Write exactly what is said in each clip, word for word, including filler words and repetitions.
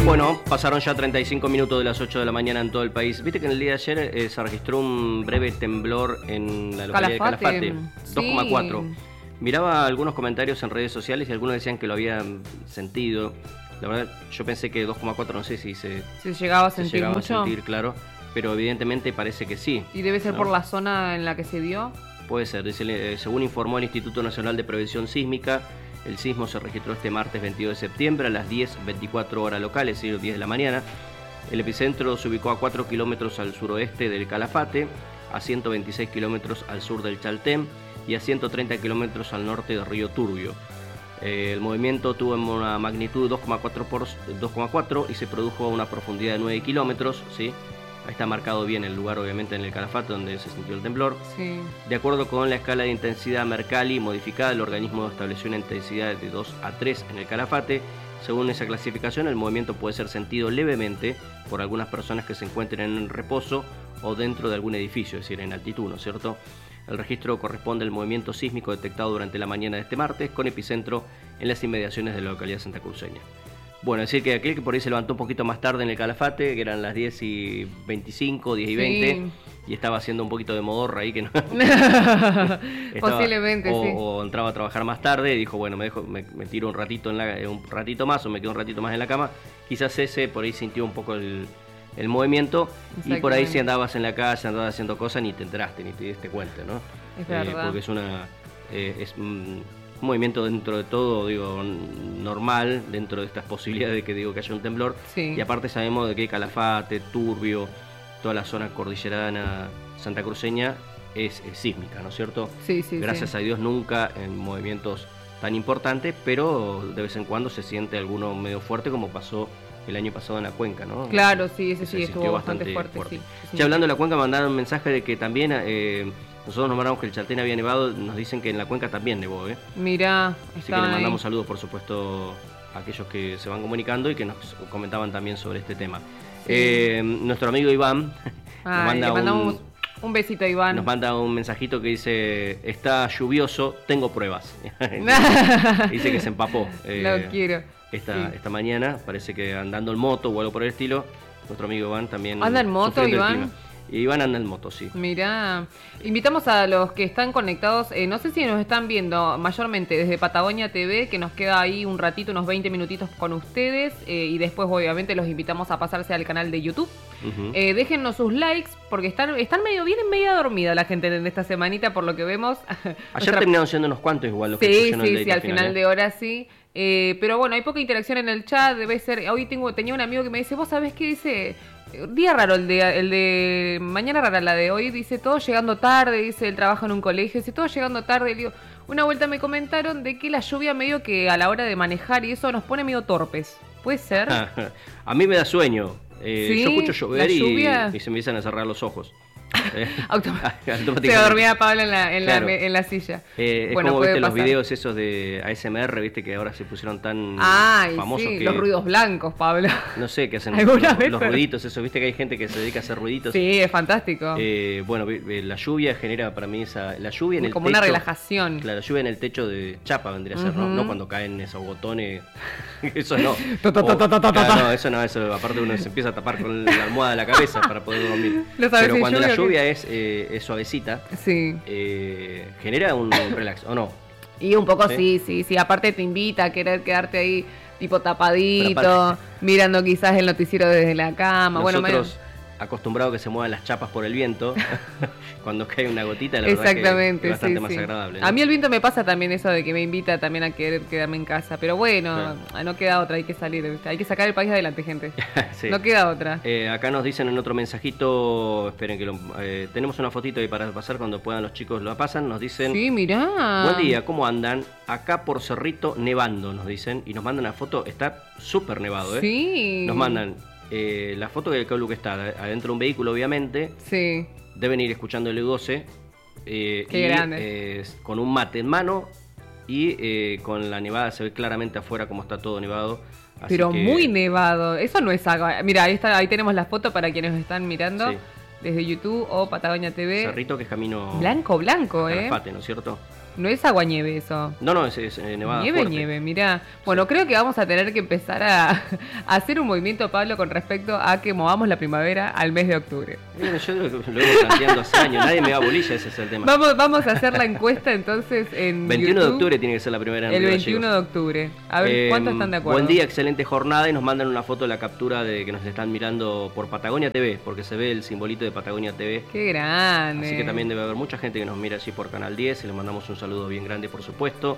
Bueno, pasaron ya treinta y cinco minutos de las ocho de la mañana en todo el país. Viste que en el día de ayer eh, se registró un breve temblor en la localidad Calafate. de Calafate, Sí. dos coma cuatro. Miraba algunos comentarios en redes sociales y algunos decían que lo habían sentido. La verdad, yo pensé que dos coma cuatro no sé si se, ¿Se llegaba a se sentir llegaba mucho? a sentir, claro, pero evidentemente parece que sí. ¿Y debe ser ¿no? por la zona en la que se dio? Puede ser, dice, eh, según informó el Instituto Nacional de Prevención Sísmica, el sismo se registró este martes veintidós de septiembre a las diez veinticuatro horas locales, es decir, diez de la mañana. El epicentro se ubicó a cuatro kilómetros al suroeste del Calafate, a ciento veintiséis kilómetros al sur del Chaltén y a ciento treinta kilómetros al norte del río Turbio. Eh, el movimiento tuvo una magnitud de dos coma cuatro por dos coma cuatro y se produjo a una profundidad de nueve kilómetros, ¿sí? Ahí está marcado bien el lugar, obviamente, en el Calafate, donde se sintió el temblor. Sí. De acuerdo con la escala de intensidad Mercalli modificada, el organismo estableció una intensidad de dos a tres en el Calafate. Según esa clasificación, el movimiento puede ser sentido levemente por algunas personas que se encuentren en reposo o dentro de algún edificio, es decir, en altitud, ¿no es cierto? El registro corresponde al movimiento sísmico detectado durante la mañana de este martes, con epicentro en las inmediaciones de la localidad santacruceña. Bueno, decir que aquel que por ahí se levantó un poquito más tarde en el Calafate, que eran las diez y veinticinco, diez y veinte, Sí. y estaba haciendo un poquito de modorra ahí que no... Estaba- Posiblemente, o, sí. o entraba a trabajar más tarde y dijo, bueno, me, dejo, me, me tiro un ratito, en la, un ratito más o me quedo un ratito más en la cama. Quizás ese por ahí sintió un poco el, el movimiento y por ahí si andabas en la calle, andabas haciendo cosas, ni te enteraste, ni te diste cuenta, ¿no? Es verdad. Eh, porque es una... eh, es un movimiento dentro de todo, digo, normal, dentro de estas posibilidades de que digo que haya un temblor. Sí. Y aparte sabemos de que Calafate, Turbio, toda la zona cordillerana santacruceña es, es sísmica, ¿no es cierto? Sí, sí, Gracias sí. a Dios nunca en movimientos tan importantes, pero de vez en cuando se siente alguno medio fuerte, como pasó el año pasado en la cuenca, ¿no? Claro, sí, ese Que sí se estuvo sintió bastante fuerte, sí. Sí. Ya hablando de la cuenca, mandaron un mensaje de que también eh, nosotros nos mandamos que el Chaltén había nevado, nos dicen que en la cuenca también nevó, ¿eh? Mirá, Así está que le ahí. mandamos saludos, por supuesto, a aquellos que se van comunicando y que nos comentaban también sobre este tema. Sí. Eh, nuestro amigo Iván Ay, nos, manda le mandamos un, un besito a Iván. nos manda un mensajito que dice, está lluvioso, tengo pruebas. Dice que se empapó eh, Lo quiero. esta, Sí. esta mañana, parece que andando en moto o algo por el estilo. Nuestro amigo Iván también... ¿Anda en moto, sufriendo el Iván? clima. Y Iván anda en moto, sí. Mirá, invitamos a los que están conectados, eh, no sé si nos están viendo mayormente desde Patagonia T V, que nos queda ahí un ratito, unos veinte minutitos con ustedes, eh, y después obviamente los invitamos a pasarse al canal de YouTube. Ujú. Eh, déjennos sus likes, porque están, están medio bien, media dormida la gente en esta semanita, por lo que vemos. Ayer Nuestra- terminaron siendo unos cuantos igual los que Sí, pusieron el sí, dedito sí, al final ¿eh? de hora sí. Eh, pero bueno, hay poca interacción en el chat, debe ser... Hoy tengo, tenía un amigo que me dice, ¿vos sabés qué dice? Día raro el de, el de... Mañana rara la de hoy, dice, todo llegando tarde, dice, él trabaja en un colegio, dice, todo llegando tarde. Y digo, una vuelta me comentaron de que la lluvia medio que a la hora de manejar y eso nos pone medio torpes. ¿Puede ser? A mí me da sueño. Eh, ¿Sí? Yo escucho llover ¿La y, lluvia? y se me empiezan a cerrar los ojos. Eh, Autom- automáticamente. Se dormía Pablo en la, en la, Claro. en la silla. Eh, es Bueno, como puede viste los pasar. videos esos de A S M R, viste que ahora se pusieron tan Ay, famosos sí, que los ruidos blancos, Pablo. no sé qué hacen ¿Alguna los, vez? los ruiditos, eso, viste que hay gente que se dedica a hacer ruiditos. Sí, es fantástico. Eh, bueno, vi- vi- la lluvia genera para mí esa la lluvia en el Como techo, una relajación. Claro, la lluvia en el techo de chapa vendría a ser, ¿no? Ujú. No cuando caen esos botones. Eso no. Ta, ta, ta, O- ta, ta, ta, claro, ta. no, eso no, eso aparte uno se empieza a tapar con la almohada de la cabeza para poder dormir. ¿Lo sabes Pero de cuando lluvia la o qué? lluvia es, eh, es suavecita, Sí. eh, genera un relax, ¿o no? Y un poco ¿Sí? sí, sí, sí. Aparte te invita a querer quedarte ahí tipo tapadito, Pero aparte- mirando quizás el noticiero desde la cama. Bueno, Nosotros, acostumbrados a que se muevan las chapas por el viento, cuando cae una gotita, la verdad exactamente, que es bastante sí, más sí. agradable, ¿no? A mí el viento me pasa también eso de que me invita también a querer quedarme en casa. Pero bueno, no queda otra, hay que salir, ¿viste? Hay que sacar el país adelante, gente. Sí. No queda otra. Eh, acá nos dicen en otro mensajito, esperen que lo, eh, tenemos una fotito ahí para pasar cuando puedan los chicos la pasan, nos dicen, Sí, mirá. buen día, ¿cómo andan? Acá por Cerrito nevando, nos dicen, y nos mandan una foto, está súper nevado, ¿eh? Sí. Nos mandan eh, la foto del Colu que está adentro de un vehículo, obviamente, Sí. deben ir escuchando el U doce, eh, Qué y, grande. eh, con un mate en mano y eh, con la nevada se ve claramente afuera como está todo nevado. Así Pero que- muy nevado. Eso no es agua. Mira, ahí está, ahí tenemos la foto para quienes nos están mirando Sí. desde YouTube o Patagonia T V. Cerrito que es camino Blanco, blanco, a ¿eh? Calafate, ¿no es cierto? No es agua nieve eso. No, no, es, es eh, nevada Nieve, fuerte. nieve, mirá. Bueno, creo que vamos a tener que empezar a, a hacer un movimiento, Pablo, con respecto a que movamos la primavera al mes de octubre. Bueno, yo lo, lo vengo planteando hace años, nadie me da bolilla, ese es el tema. Vamos, vamos a hacer la encuesta entonces en veintiuno YouTube, de octubre tiene que ser la primera en el Río veintiuno de octubre. A ver, Eh, ¿cuántos están de acuerdo? Buen día, excelente jornada, y nos mandan una foto de la captura de que nos están mirando por Patagonia T V, porque se ve el simbolito de Patagonia T V. Qué grande. Así que también debe haber mucha gente que nos mira allí por Canal diez, y les mandamos un saludo bien grande, por supuesto.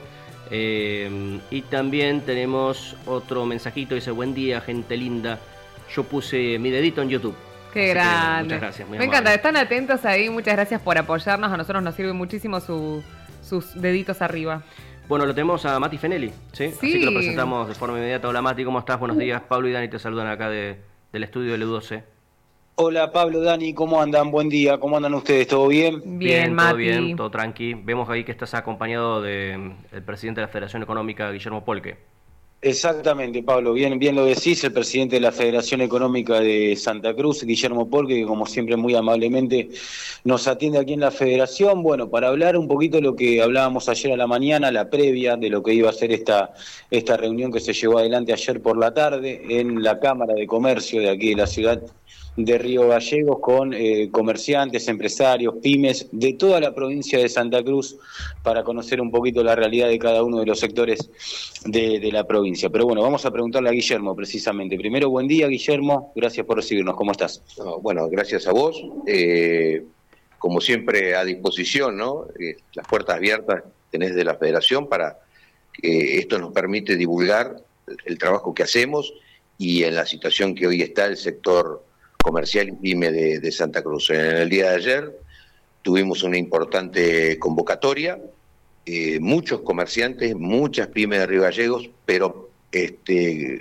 Eh, y también tenemos otro mensajito, dice: buen día, gente linda, yo puse mi dedito en YouTube. Qué Así que, grande. muchas gracias, muy Me amable. encanta, están atentos ahí, muchas gracias por apoyarnos, a nosotros nos sirve muchísimo su, sus deditos arriba. Bueno, lo tenemos a Mati Fenelli, ¿sí? Sí. Así que lo presentamos de forma inmediata. Hola Mati, ¿cómo estás? Buenos días. Pablo y Dani te saludan acá de, del estudio del U doce. Hola Pablo, Dani, ¿cómo andan? Buen día, ¿cómo andan ustedes? ¿Todo bien? Bien, todo Mati. bien, todo tranqui. Vemos ahí que estás acompañado del presidente de la Federación Económica, Guillermo Polque. Exactamente, Pablo, bien, bien lo decís, el presidente de la Federación Económica de Santa Cruz, Guillermo Polque, que como siempre muy amablemente nos atiende aquí en la Federación. Bueno, para hablar un poquito de lo que hablábamos ayer a la mañana, la previa de lo que iba a ser esta, esta reunión que se llevó adelante ayer por la tarde en la Cámara de Comercio de aquí de la ciudad de Río Gallegos, con eh, comerciantes, empresarios, pymes de toda la provincia de Santa Cruz, para conocer un poquito la realidad de cada uno de los sectores de, de la provincia. Pero bueno, vamos a preguntarle a Guillermo precisamente. Primero, buen día, Guillermo, gracias por recibirnos, ¿cómo estás? No, bueno, gracias a vos, eh, como siempre a disposición, ¿no? Eh, las puertas abiertas tenés de la Federación para que esto nos permite divulgar el trabajo que hacemos y en la situación que hoy está el sector comercial y pyme de, de Santa Cruz. En el día de ayer tuvimos una importante convocatoria, eh, muchos comerciantes, muchas pymes de Río Gallegos, pero este,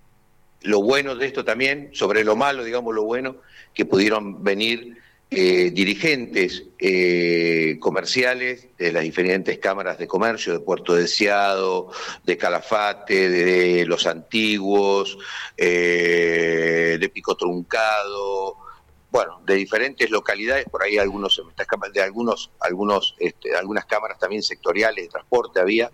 lo bueno de esto también, sobre lo malo, digamos lo bueno, que pudieron venir eh, dirigentes eh, comerciales de las diferentes cámaras de comercio, de Puerto Deseado, de Calafate, de Los Antiguos, eh, de Pico Truncado, bueno, de diferentes localidades, por ahí algunos se me está escapando, de algunos, algunos, este, algunas cámaras también sectoriales de transporte había,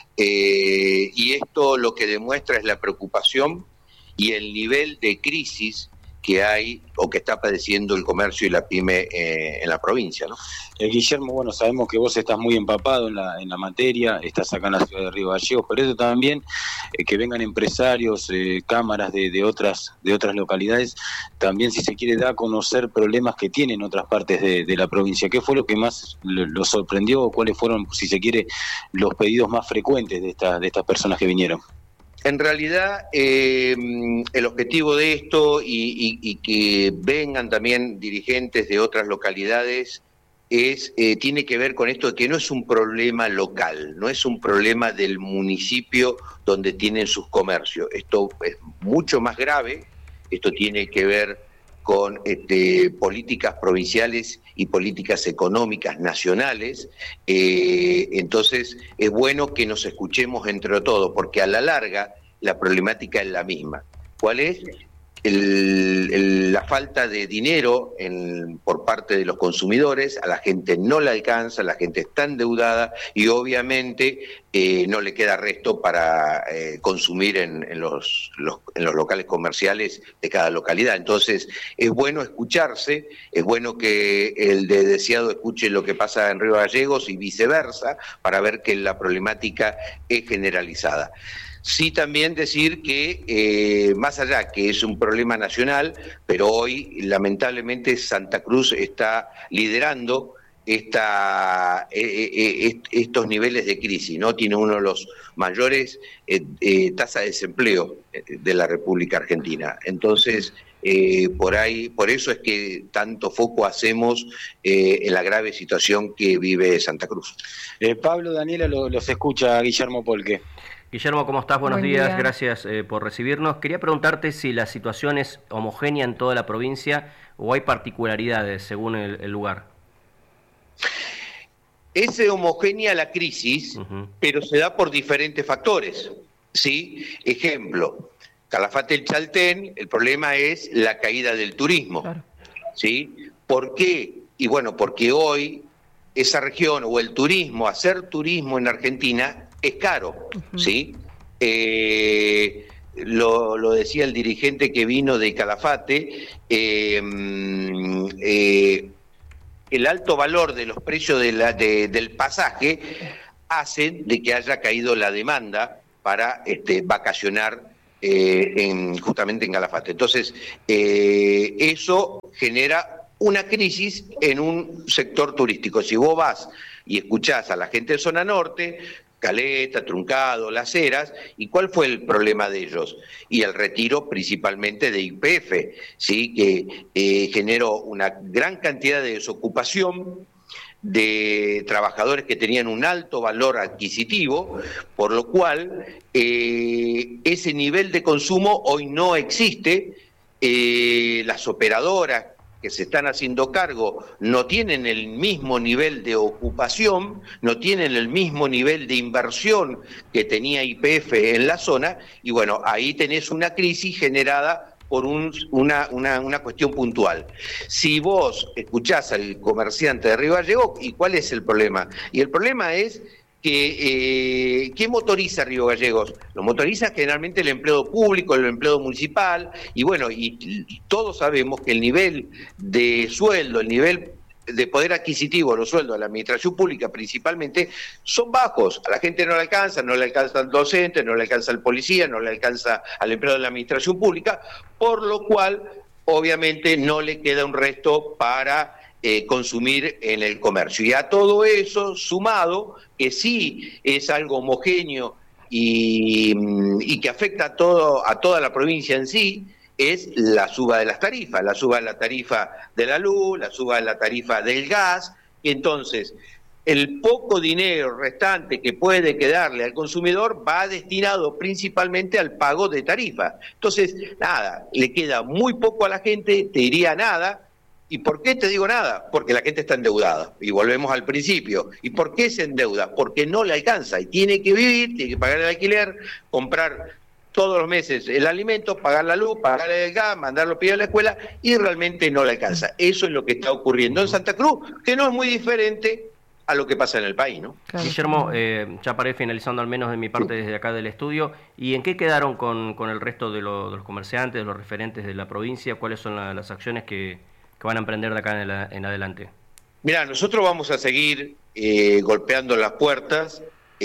eh, y esto lo que demuestra es la preocupación y el nivel de crisis que hay o que está padeciendo el comercio y la pyme eh, en la provincia, ¿no? Eh, Guillermo, bueno, sabemos que vos estás muy empapado en la, en la materia, estás acá en la ciudad de Río Gallegos, pero eso también, eh, que vengan empresarios, eh, cámaras de, de otras de otras localidades, también si se quiere dar a conocer problemas que tienen otras partes de, de la provincia. ¿Qué fue lo que más lo, lo sorprendió o cuáles fueron, si se quiere, los pedidos más frecuentes de, esta, de estas personas que vinieron? En realidad, eh, el objetivo de esto y, y, y que vengan también dirigentes de otras localidades es eh, tiene que ver con esto de que no es un problema local, no es un problema del municipio donde tienen sus comercios. Esto es mucho más grave, esto tiene que ver con este, políticas provinciales y políticas económicas nacionales, eh, entonces es bueno que nos escuchemos entre todos, porque a la larga la problemática es la misma. ¿Cuál es? El, el, la falta de dinero en, por parte de los consumidores, a la gente no le alcanza, la gente está endeudada y obviamente eh, no le queda resto para eh, consumir en, en, los, los, en los locales comerciales de cada localidad. Entonces es bueno escucharse, es bueno que el de Deseado escuche lo que pasa en Río Gallegos y viceversa, para ver que la problemática es generalizada. Sí, también decir que eh, más allá que es un problema nacional, pero hoy lamentablemente Santa Cruz está liderando esta, eh, eh, estos niveles de crisis, ¿no? Tiene uno de los mayores eh, eh, tasas de desempleo de la República Argentina. Entonces, eh, por ahí, por eso es que tanto foco hacemos eh, en la grave situación que vive Santa Cruz. Eh, Pablo, Daniela, lo, los escucha Guillermo Polque. Guillermo, ¿cómo estás? Buenos Buen días, día. gracias eh, por recibirnos. Quería preguntarte si la situación es homogénea en toda la provincia o hay particularidades según el, el lugar. Es homogénea la crisis, uh-huh. pero se da por diferentes factores, ¿sí? Ejemplo, Calafate el Chaltén, el problema es la caída del turismo, claro. ¿Sí? ¿Por qué? Y bueno, porque hoy esa región o el turismo, hacer turismo en Argentina es caro, uh-huh. ¿sí? Eh, lo, lo decía el dirigente que vino de Calafate, eh, eh, el alto valor de los precios de la, de, del pasaje hace de que haya caído la demanda para este, vacacionar eh, en, justamente en Calafate. Entonces, eh, eso genera una crisis en un sector turístico. Si vos vas y escuchás a la gente de zona norte, Caleta, Truncado, Las Heras, ¿y cuál fue el problema de ellos? Y el retiro principalmente de Y P F, ¿sí? Que eh, generó una gran cantidad de desocupación de trabajadores que tenían un alto valor adquisitivo, por lo cual eh, ese nivel de consumo hoy no existe. Eh, las operadoras que se están haciendo cargo no tienen el mismo nivel de ocupación, no tienen el mismo nivel de inversión que tenía Y P F en la zona, y bueno, ahí tenés una crisis generada por un, una, una, una cuestión puntual. Si vos escuchás al comerciante de Río Gallegos, ¿y cuál es el problema? Y el problema es que, eh, ¿qué motoriza Río Gallegos? Lo motoriza generalmente el empleo público, el empleo municipal, y bueno, y, y todos sabemos que el nivel de sueldo, el nivel de poder adquisitivo, los sueldos de la administración pública principalmente, son bajos. A la gente no le alcanza, no le alcanza al docente, no le alcanza al policía, no le alcanza al empleado de la administración pública, por lo cual, obviamente, no le queda un resto para Eh, consumir en el comercio. Y a todo eso, sumado, que sí es algo homogéneo y, y que afecta a, todo, a toda la provincia en sí, es la suba de las tarifas, la suba de la tarifa de la luz, la suba de la tarifa del gas, y entonces el poco dinero restante que puede quedarle al consumidor va destinado principalmente al pago de tarifa. Entonces, nada, le queda muy poco a la gente, te diría nada. ¿Y por qué te digo nada? Porque la gente está endeudada. Y volvemos al principio. ¿Y por qué se endeuda? Porque no le alcanza y tiene que vivir, tiene que pagar el alquiler, comprar todos los meses el alimento, pagar la luz, pagar el gas, mandarlo a pedir a la escuela, y realmente no le alcanza. Eso es lo que está ocurriendo en Santa Cruz, que no es muy diferente a lo que pasa en el país, ¿no? Claro. Guillermo, eh, ya para ir finalizando al menos de mi parte desde acá del estudio, ¿y en qué quedaron con, con el resto de, lo, de los comerciantes, de los referentes de la provincia? ¿Cuáles son la, las acciones que... que van a emprender de acá en, la, en adelante? Mirá, nosotros vamos a seguir eh, golpeando las puertas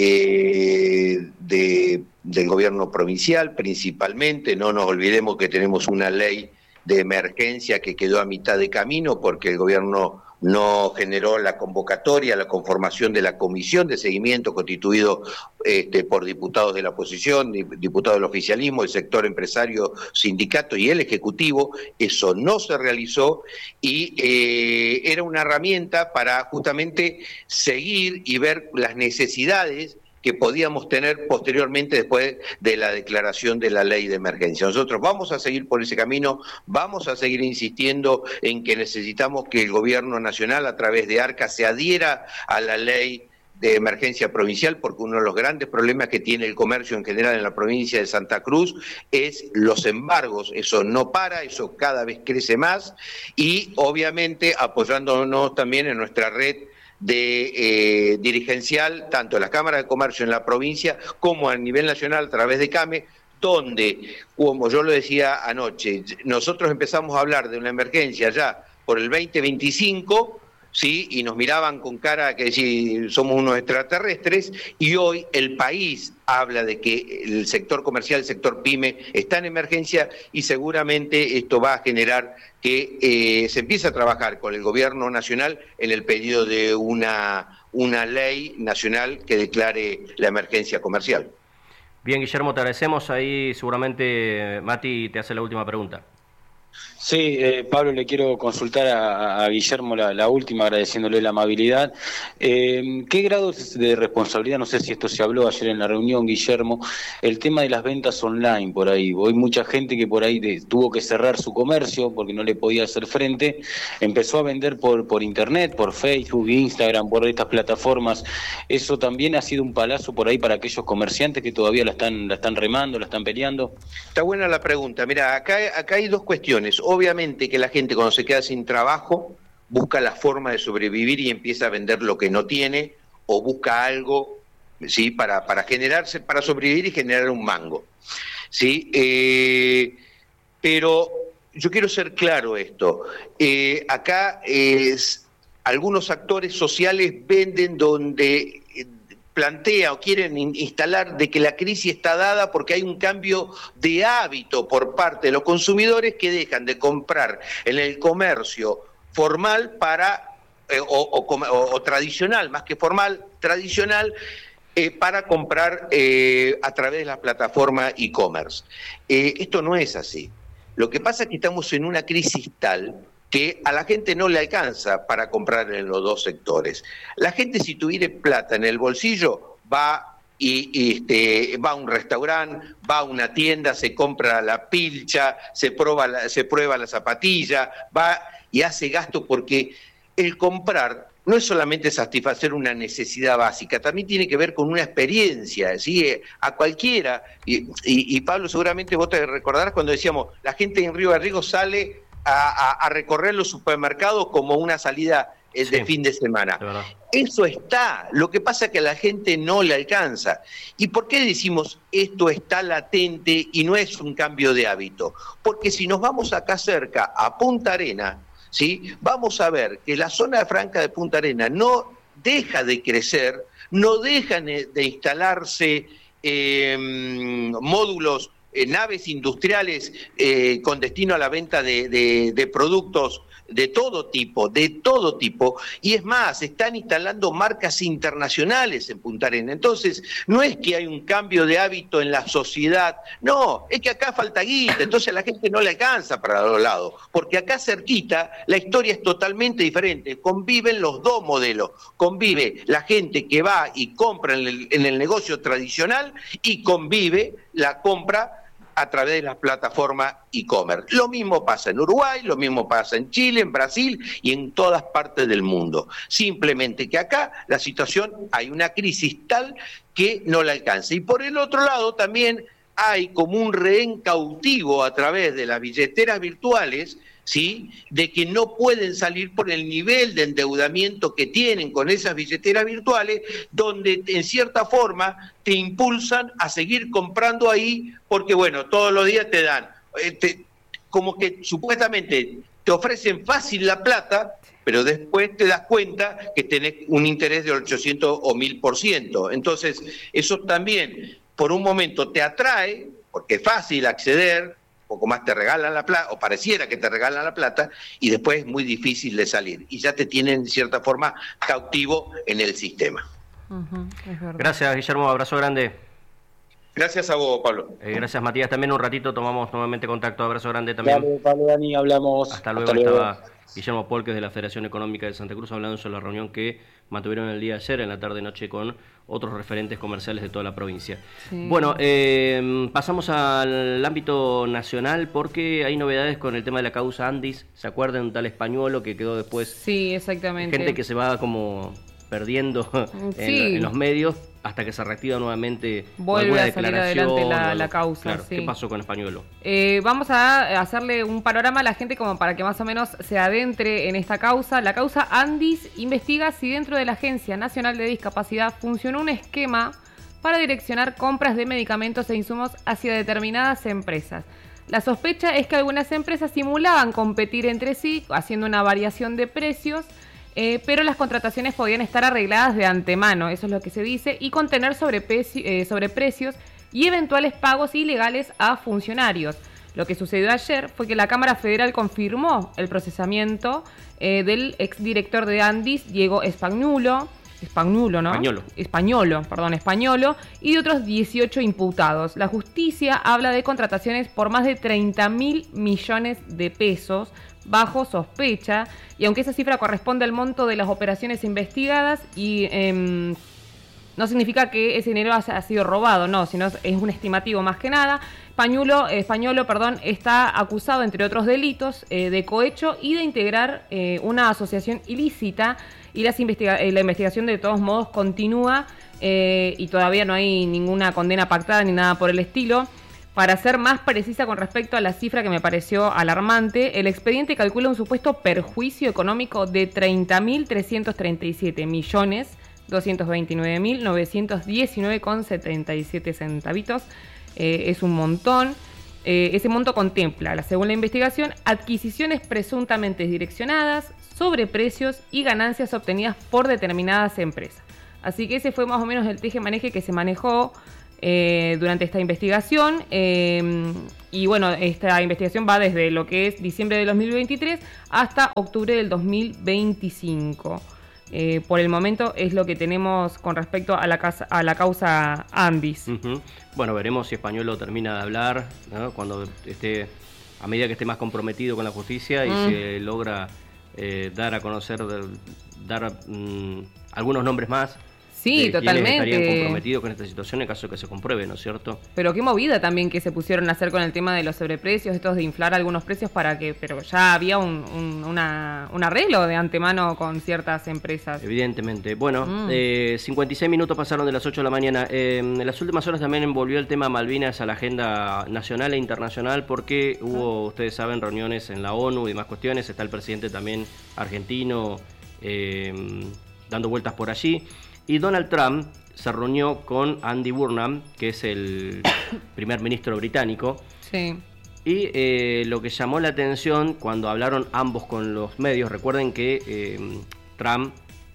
eh, de, del gobierno provincial principalmente. No nos olvidemos que tenemos una ley de emergencia que quedó a mitad de camino porque el gobierno no generó la convocatoria, la conformación de la comisión de seguimiento constituido este, por diputados de la oposición, diputados del oficialismo, el sector empresario, sindicato y el Ejecutivo. Eso no se realizó y eh, era una herramienta para justamente seguir y ver las necesidades que podíamos tener posteriormente después de la declaración de la ley de emergencia. Nosotros vamos a seguir por ese camino, vamos a seguir insistiendo en que necesitamos que el gobierno nacional a través de ARCA se adhiera a la ley de emergencia provincial, porque uno de los grandes problemas que tiene el comercio en general en la provincia de Santa Cruz es los embargos. Eso no para, eso cada vez crece más, y obviamente apoyándonos también en nuestra red de eh, dirigencial, tanto en las cámaras de comercio en la provincia como a nivel nacional a través de CAME, donde, como yo lo decía anoche, nosotros empezamos a hablar de una emergencia ya por el veinte veinticinco, ¿sí? Y nos miraban con cara que si somos unos extraterrestres, y hoy el país habla de que el sector comercial, el sector pyme está en emergencia, y seguramente esto va a generar que eh, se empiece a trabajar con el gobierno nacional en el pedido de una, una ley nacional que declare la emergencia comercial. Bien, Guillermo, te agradecemos. Ahí seguramente Mati te hace la última pregunta. Sí, eh, Pablo, le quiero consultar a, a Guillermo la, la última, agradeciéndole la amabilidad. Eh, ¿Qué grado de responsabilidad, no sé si esto se habló ayer en la reunión, Guillermo, el tema de las ventas online por ahí? Hay mucha gente que por ahí de, tuvo que cerrar su comercio porque no le podía hacer frente, empezó a vender por, por internet, por Facebook, Instagram, por estas plataformas. ¿Eso también ha sido un palazo por ahí para aquellos comerciantes que todavía la están, la están remando, la están peleando? Está buena la pregunta. Mira, acá, acá hay dos cuestiones. Obviamente que la gente cuando se queda sin trabajo, busca la forma de sobrevivir y empieza a vender lo que no tiene, o busca algo, ¿sí? para, para generarse, para sobrevivir y generar un mango, ¿sí? Eh, pero yo quiero ser claro esto, eh, acá es, algunos actores sociales venden donde plantea o quieren instalar de que la crisis está dada porque hay un cambio de hábito por parte de los consumidores que dejan de comprar en el comercio formal para eh, o, o, o, o tradicional, más que formal, tradicional, eh, para comprar eh, a través de la plataforma e-commerce. Eh, esto no es así. Lo que pasa es que estamos en una crisis tal que a la gente no le alcanza para comprar en los dos sectores. La gente, si tuviera plata en el bolsillo, va y, y este, va a un restaurante, va a una tienda, se compra la pilcha, se prueba la, se prueba la zapatilla, va y hace gasto, porque el comprar no es solamente satisfacer una necesidad básica, también tiene que ver con una experiencia, ¿sí? A cualquiera, y, y, y Pablo, seguramente vos te recordarás cuando decíamos, la gente en Río Barrigo sale A, a, a recorrer los supermercados como una salida eh, de sí, fin de semana. De Eso está, lo que pasa es que a la gente no le alcanza. ¿Y por qué decimos esto está latente y no es un cambio de hábito? Porque si nos vamos acá cerca, a Punta Arena, ¿sí? Vamos a ver que la zona franca de Punta Arena no deja de crecer, no dejan de instalarse eh, módulos, Eh, naves industriales eh, con destino a la venta de, de, de productos de todo tipo, de todo tipo, y es más, están instalando marcas internacionales en Punta Arenas. Entonces, no es que hay un cambio de hábito en la sociedad, no, es que acá falta guita, entonces a la gente no le alcanza para los lados, porque acá cerquita la historia es totalmente diferente, conviven los dos modelos, convive la gente que va y compra en el, en el negocio tradicional y convive la compra a través de las plataformas e-commerce. Lo mismo pasa en Uruguay, lo mismo pasa en Chile, en Brasil y en todas partes del mundo. Simplemente que acá la situación, hay una crisis tal que no la alcanza. Y por el otro lado también hay como un rehén cautivo a través de las billeteras virtuales, ¿sí? De que no pueden salir por el nivel de endeudamiento que tienen con esas billeteras virtuales, donde en cierta forma te impulsan a seguir comprando ahí, porque bueno, todos los días te dan, eh, te, como que supuestamente te ofrecen fácil la plata, pero después te das cuenta que tenés un interés de ochocientos o mil por ciento. Entonces, eso también por un momento te atrae, porque es fácil acceder, poco más te regalan la plata, o pareciera que te regalan la plata, y después es muy difícil de salir. Y ya te tienen, de cierta forma, cautivo en el sistema. Uh-huh, gracias, Guillermo. Abrazo grande. Gracias a vos, Pablo. Eh, gracias, Matías. También un ratito tomamos nuevamente contacto. Abrazo grande también. Dale, Pablo, Dani, hablamos. Hasta luego. Hasta luego. Estaba Guillermo Polques de la Federación Económica de Santa Cruz hablando sobre la reunión que mantuvieron el día de ayer, en la tarde-noche, con otros referentes comerciales de toda la provincia. Sí. Bueno, eh, pasamos al ámbito nacional porque hay novedades con el tema de la causa Andis. ¿Se acuerdan? Un tal Españuelo que quedó después... Sí, exactamente. Gente que se va como perdiendo sí. en, en los medios hasta que se reactiva nuevamente. Vuelve a salir adelante la, la causa. Claro. Sí. ¿Qué pasó con Españuelo? Eh, vamos a hacerle un panorama a la gente como para que más o menos se adentre en esta causa. La causa Andis investiga si dentro de la Agencia Nacional de Discapacidad funcionó un esquema para direccionar compras de medicamentos e insumos hacia determinadas empresas. La sospecha es que algunas empresas simulaban competir entre sí, haciendo una variación de precios, Eh, pero las contrataciones podían estar arregladas de antemano, eso es lo que se dice, y contener sobrepreci- eh, sobreprecios y eventuales pagos ilegales a funcionarios. Lo que sucedió ayer fue que la Cámara Federal confirmó el procesamiento eh, del exdirector de Andis, Diego Spagnuolo, Spagnuolo, ¿no? Españolo. Españolo, perdón, Españolo, y de otros dieciocho imputados. La justicia habla de contrataciones por más de treinta mil millones de pesos, bajo sospecha, y aunque esa cifra corresponde al monto de las operaciones investigadas y eh, no significa que ese dinero haya sido robado, no, sino es un estimativo más que nada. Españolo, Españolo perdón, está acusado, entre otros delitos, eh, de cohecho y de integrar eh, una asociación ilícita, y las investiga- eh, la investigación de todos modos continúa eh, y todavía no hay ninguna condena pactada ni nada por el estilo. Para ser más precisa con respecto a la cifra que me pareció alarmante, el expediente calcula un supuesto perjuicio económico de treinta mil trescientos treinta y siete millones doscientos veintinueve mil novecientos diecinueve con setenta y siete centavitos. Eh, es un montón. Eh, ese monto contempla, según la investigación, adquisiciones presuntamente direccionadas, sobreprecios y ganancias obtenidas por determinadas empresas. Así que ese fue más o menos el teje-maneje que se manejó Eh, durante esta investigación eh, y bueno, esta investigación va desde lo que es diciembre del dos mil veintitrés hasta octubre del dos mil veinticinco. Eh, por el momento es lo que tenemos con respecto a la, casa, a la causa Ambis. Uh-huh. Bueno, veremos si Españolo termina de hablar, ¿no? Cuando esté, a medida que esté más comprometido con la justicia y mm. se logra eh, dar a conocer, dar mm, algunos nombres más. Sí, totalmente. Estarían comprometidos con esta situación en caso de que se compruebe, ¿no es cierto? Pero qué movida también que se pusieron a hacer con el tema de los sobreprecios, estos de inflar algunos precios para que, pero ya había un, un, una, un arreglo de antemano con ciertas empresas. Evidentemente. Bueno, mm. eh, cincuenta y seis minutos pasaron de las ocho de la mañana. Eh, en las últimas horas también envolvió el tema Malvinas a la agenda nacional e internacional porque hubo, ah. ustedes saben, reuniones en la ONU y demás cuestiones. Está el presidente también argentino eh, dando vueltas por allí. Y Donald Trump se reunió con Andy Burnham, que es el primer ministro británico. Sí. Y eh, lo que llamó la atención cuando hablaron ambos con los medios, recuerden que eh, Trump,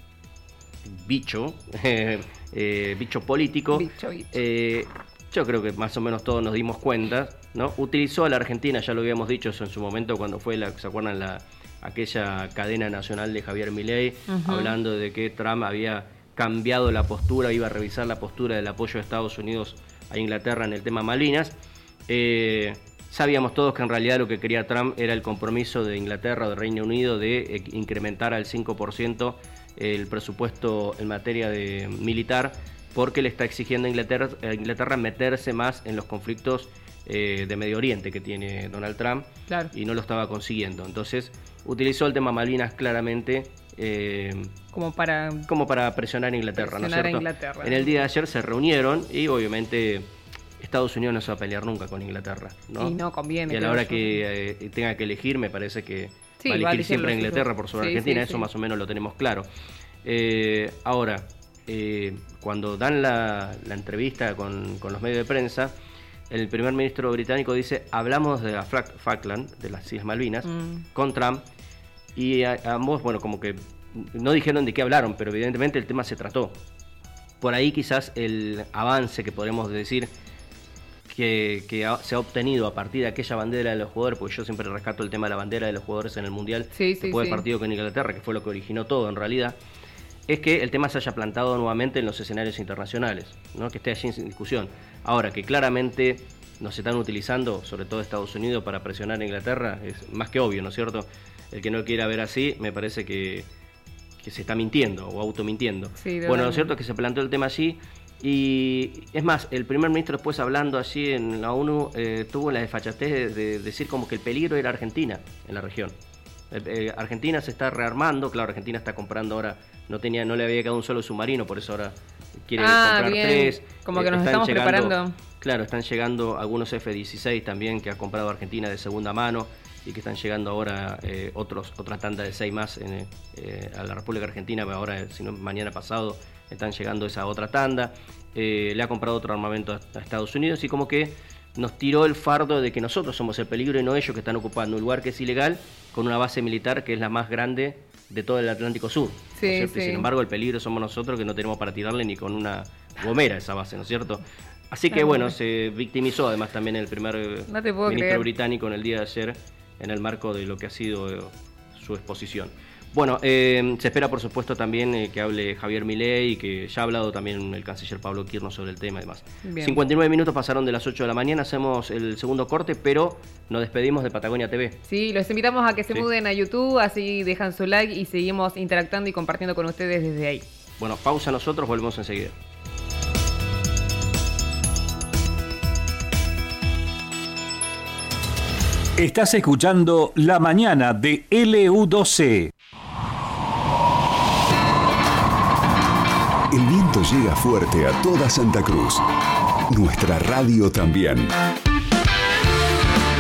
bicho, eh, eh, bicho político, bicho, bicho. Eh, yo creo que más o menos todos nos dimos cuenta, ¿no? Utilizó a la Argentina, ya lo habíamos dicho eso en su momento cuando fue, la, ¿se acuerdan? La, aquella cadena nacional de Javier Milei, uh-huh. hablando de que Trump había cambiado la postura, iba a revisar la postura del apoyo de Estados Unidos a Inglaterra en el tema Malvinas. Eh, sabíamos todos que en realidad lo que quería Trump era el compromiso de Inglaterra o de Reino Unido de eh, incrementar al cinco por ciento el presupuesto en materia de militar, porque le está exigiendo a Inglaterra, a Inglaterra meterse más en los conflictos eh, de Medio Oriente que tiene Donald Trump, claro. y no lo estaba consiguiendo. Entonces utilizó el tema Malvinas claramente Eh, como para como para presionar a Inglaterra, presionar ¿no es cierto? a Inglaterra. En el día de ayer se reunieron y obviamente Estados Unidos no se va a pelear nunca con Inglaterra, ¿no? Y no conviene. Y a la hora que eh, tenga que elegir, me parece que sí, va a elegir, va a elegir siempre a Inglaterra por sobre sí, Argentina, sí, eso sí. más o menos lo tenemos claro. Eh, ahora, eh, cuando dan la, la entrevista con, con los medios de prensa, el primer ministro británico dice, hablamos de la Falkland, de las Islas Malvinas, mm. con Trump, y a, a ambos, bueno, como que no dijeron de qué hablaron, pero evidentemente el tema se trató. Por ahí quizás el avance que podemos decir que, que ha, se ha obtenido a partir de aquella bandera de los jugadores, porque yo siempre rescato el tema de la bandera de los jugadores en el Mundial, sí, sí, después sí. del partido con Inglaterra, que fue lo que originó todo en realidad, es que el tema se haya plantado nuevamente en los escenarios internacionales, ¿no? Que esté allí sin discusión. Ahora, que claramente nos están utilizando, sobre todo Estados Unidos, para presionar a Inglaterra, es más que obvio, ¿no es cierto? El que no quiera ver así, me parece que, que se está mintiendo o automintiendo. Sí, bueno, lo cierto es que se planteó el tema allí, y es más, el primer ministro después hablando allí en la ONU, eh, tuvo la desfachatez de, de decir como que el peligro era Argentina en la región. Eh, eh, Argentina se está rearmando, claro, Argentina está comprando ahora, no tenía, no le había quedado un solo submarino, por eso ahora quiere ah, comprar bien. tres. Como eh, que nos estamos llegando, preparando. Claro, están llegando algunos F dieciséis también que ha comprado Argentina de segunda mano, y que están llegando ahora eh, otros otra tanda de seis más en, eh, a la República Argentina, ahora, si no, mañana pasado están llegando esa otra tanda. Eh, le ha comprado otro armamento a, a Estados Unidos, y como que nos tiró el fardo de que nosotros somos el peligro y no ellos, que están ocupando un lugar que es ilegal con una base militar que es la más grande de todo el Atlántico Sur, sí, ¿no es cierto? Sí. Y sin embargo el peligro somos nosotros, que no tenemos para tirarle ni con una gomera a esa base, ¿no es cierto? Así que bueno, se victimizó además también el primer no te puedo ministro creer. británico en el día de ayer, en el marco de lo que ha sido eh, su exposición. Bueno, eh, se espera por supuesto también eh, que hable Javier Milei, y que ya ha hablado también el canciller Pablo Quirno sobre el tema y demás. Bien. cincuenta y nueve minutos pasaron de las ocho de la mañana, hacemos el segundo corte, pero nos despedimos de Patagonia T V. Sí, los invitamos a que se sí. muden a YouTube, así dejan su like y seguimos interactuando y compartiendo con ustedes desde ahí. Bueno, pausa nosotros, volvemos enseguida. Estás escuchando La Mañana de L U doce. El viento llega fuerte a toda Santa Cruz. Nuestra radio también.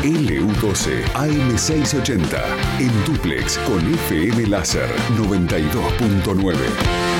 L U doce A M seiscientos ochenta en dúplex con F M Láser noventa y dos punto nueve.